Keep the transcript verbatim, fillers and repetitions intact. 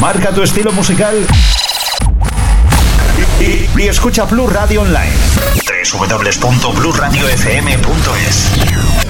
Marca tu estilo musical y, y, y escucha Plus Radio Online. doble u doble u doble u punto plus radio f m punto es.